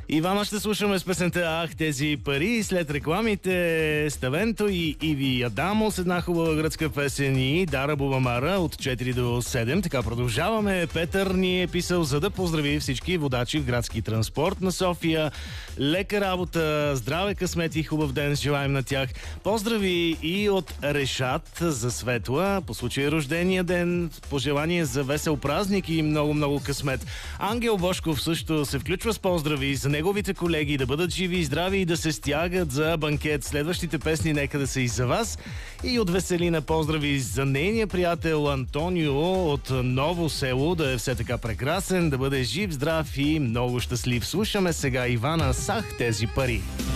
Ивана ще слушаме с песента "Ах, тези пари", след рекламите Ставенто и Иви Адамо с една хубава гръцка песен и Дара Бубамара от 4 до 7. Така продължаваме. Петър ни е писал, за да поздрави всички водачи в градски транспорт на София. Лека работа, здраве, късмет и хубав ден желаем на тях. Поздрави и от Решат за Светла по случай рождения ден. Пожелание за весел празник и много късмет. Ангел Бошков също се включва с поздрави за неговите колеги, да бъдат живи и здрави и да се стягат за банкет. Следващите песни нека да са и за вас. И от Веселина поздрави за нейния приятел Антонио от Ново село, да е все така прекрасен, да бъде жив, здрав и много щастлив. Слушаме сега Ивана с "Ах, тези пари".